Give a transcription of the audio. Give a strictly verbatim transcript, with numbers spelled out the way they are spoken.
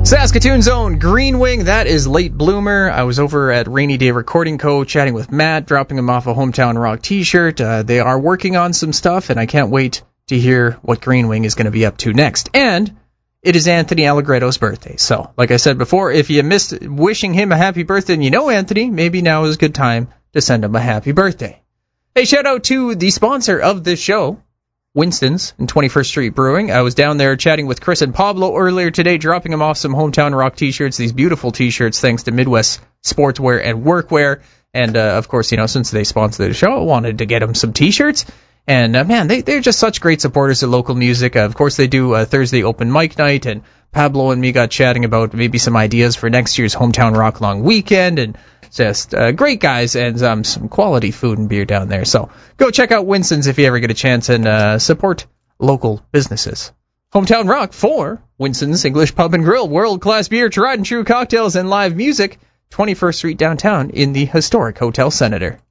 Saskatoon's own Green Wing, that is Late Bloomer. I was over at Rainy Day Recording Co. chatting with Matt, dropping him off a Hometown Rock t-shirt. Uh, they are working on some stuff, and I can't wait to hear what Green Wing is going to be up to next. And it is Anthony Allegretto's birthday. So, like I said before, if you missed wishing him a happy birthday and you know Anthony, maybe now is a good time to send him a happy birthday. Hey, shout out to the sponsor of this show, Winston's and twenty-first Street Brewing. I was down there chatting with Chris and Pablo earlier today, dropping them off some Hometown Rock t-shirts, these beautiful t-shirts thanks to Midwest Sportswear and Workwear. And, uh, of course, you know, since they sponsored the show, I wanted to get them some t-shirts. And, uh, man, they, they're just such great supporters of local music. Uh, of course, they do uh, Thursday open mic night, and Pablo and me got chatting about maybe some ideas for next year's Hometown Rock Long Weekend, and just uh, great guys and um, some quality food and beer down there. So go check out Winston's if you ever get a chance and uh, support local businesses. Hometown Rock for Winston's English Pub and Grill, world-class beer, tried and true cocktails, and live music, twenty-first Street downtown in the historic Hotel Senator.